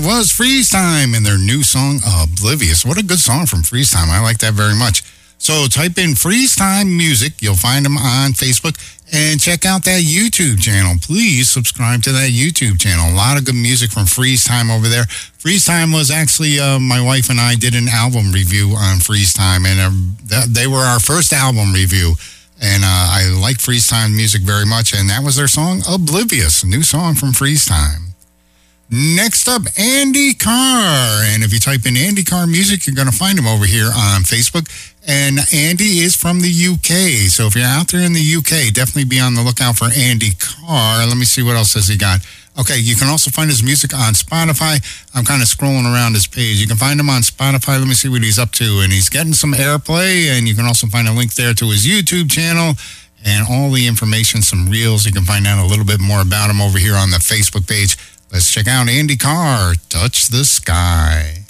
that was Freeze Time and their new song, Oblivious. What a good song from Freeze Time. I like that very much. So type in Freeze Time Music. You'll find them on Facebook. And check out that YouTube channel. Please subscribe to that YouTube channel. A lot of good music from Freeze Time over there. Freeze Time was actually, my wife and I did an album review on Freeze Time. And they were our first album review. And I like Freeze Time music very much. And that was their song, Oblivious, a new song from Freeze Time. Next up, Andy Carr. And if you type in Andy Carr Music, you're going to find him over here on Facebook. And Andy is from the UK. So if you're out there in the UK, definitely be on the lookout for Andy Carr. Let me see what else has he got. Okay, you can also find his music on Spotify. I'm kind of scrolling around his page. You can find him on Spotify. Let me see what he's up to. And he's getting some airplay. And you can also find a link there to his YouTube channel and all the information, some reels. You can find out a little bit more about him over here on the Facebook page. Let's check out Andy Carr, Touch the Sky.